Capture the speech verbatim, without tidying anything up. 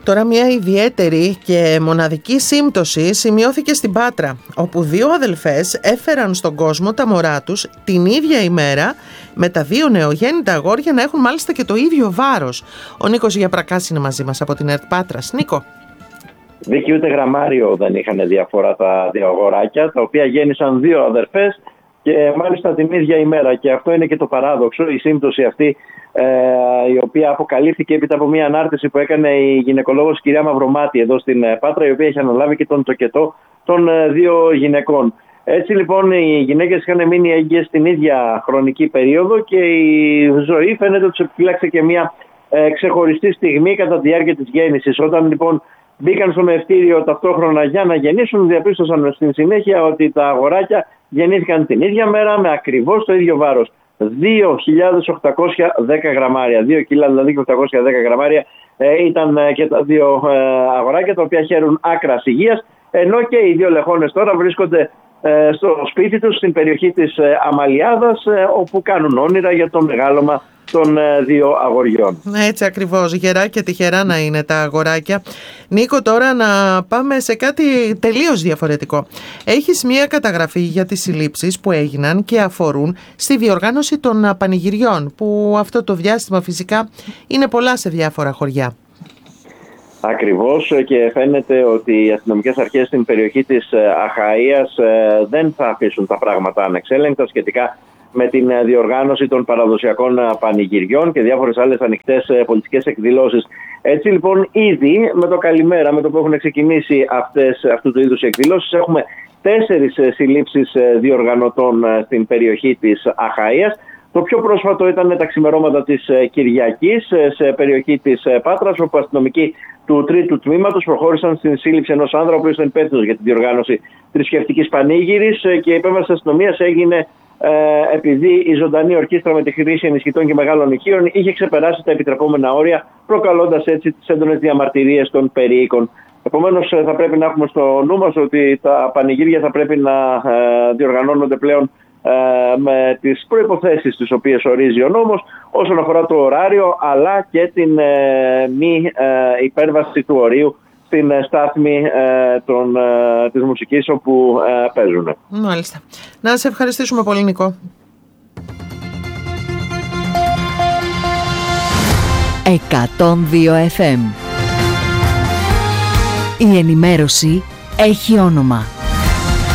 Τώρα μια ιδιαίτερη και μοναδική σύμπτωση σημειώθηκε στην Πάτρα, όπου δύο αδελφές έφεραν στον κόσμο τα μωρά τους την ίδια ημέρα, με τα δύο νεογέννητα αγόρια να έχουν μάλιστα και το ίδιο βάρος. Ο Νίκος Γιαπρακάς είναι μαζί μας από την ΕΡΤ Πάτρας. Νίκο. Βίκυ, ούτε γραμμάριο δεν είχαν διαφορά τα δύο αγοράκια, τα οποία γέννησαν δύο αδερφές και μάλιστα την ίδια ημέρα. Και αυτό είναι και το παράδοξο, η σύμπτωση αυτή, ε, η οποία αποκαλύφθηκε έπειτα από μια ανάρτηση που έκανε η γυναικολόγος κυρία Μαυρομάτη εδώ στην Πάτρα, η οποία έχει αναλάβει και τον τοκετό των δύο γυναικών. Έτσι λοιπόν οι γυναίκες είχαν μείνει έγκυες την ίδια χρονική περίοδο και η ζωή φαίνεται ότι τους επιφύλαξε και μια ε, ξεχωριστή στιγμή κατά τη διάρκεια της γέννησης. Όταν λοιπόν μπήκαν στο μευτήριο ταυτόχρονα για να γεννήσουν, διαπίστωσαν στην συνέχεια ότι τα αγοράκια γεννήθηκαν την ίδια μέρα με ακριβώς το ίδιο βάρος. δύο χιλιάδες οκτακόσια δέκα γραμμάρια. δύο κιλά δηλαδή και οκτακόσια δέκα γραμμάρια ε, ήταν ε, και τα δύο ε, αγοράκια, τα οποία χαίρουν άκρας υγείας, ενώ και οι δύο λεχόνες τώρα βρίσκονται ε, στο σπίτι τους στην περιοχή της ε, Αμαλιάδας, ε, όπου κάνουν όνειρα για το μεγάλωμα των δύο αγοριών. Έτσι ακριβώς, γερά και τυχερά να είναι τα αγοράκια. Νίκο, τώρα να πάμε σε κάτι τελείως διαφορετικό. Έχεις μία καταγραφή για τις συλλήψεις που έγιναν και αφορούν στη διοργάνωση των πανηγυριών, που αυτό το διάστημα φυσικά είναι πολλά σε διάφορα χωριά. Ακριβώς, και φαίνεται ότι οι αστυνομικές αρχές στην περιοχή της Αχαΐας δεν θα αφήσουν τα πράγματα ανεξέλεγκτα σχετικά με την διοργάνωση των παραδοσιακών πανηγυριών και διάφορες άλλες ανοιχτές πολιτικές εκδηλώσεις. Έτσι λοιπόν, ήδη με το καλημέρα, με το που έχουν ξεκινήσει αυτές, αυτού του είδους εκδηλώσεις, έχουμε τέσσερις συλλήψεις διοργανωτών στην περιοχή της Αχαΐας. Το πιο πρόσφατο ήταν τα ξημερώματα της Κυριακής σε περιοχή της Πάτρας, όπου αστυνομικοί του τρίτου τμήματος προχώρησαν στην σύλληψη ενός άνδρα, ο οποίος ήταν υπεύθυνος για τη διοργάνωση θρησκευτικής πανήγυρης, και η επέμβαση της αστυνομίας έγινε Ε, επειδή η ζωντανή ορχήστρα με τη χρήση ενισχυτών και μεγάλων ηχείων είχε ξεπεράσει τα επιτρεπόμενα όρια, προκαλώντας έτσι τις έντονες διαμαρτυρίες των περιοίκων. Επομένως, θα πρέπει να έχουμε στο νου μας ότι τα πανηγύρια θα πρέπει να ε, διοργανώνονται πλέον ε, με τις προϋποθέσεις τις οποίες ορίζει ο νόμος, όσον αφορά το ωράριο, αλλά και την ε, μη ε, υπέρβαση του ορίου στην στάθμη ε, των, ε, της μουσικής όπου ε, παίζουν. Μάλιστα. Να σε ευχαριστήσουμε πολύ, Νικό. εκατόν δύο εφ εμ. Η ενημέρωση έχει όνομα.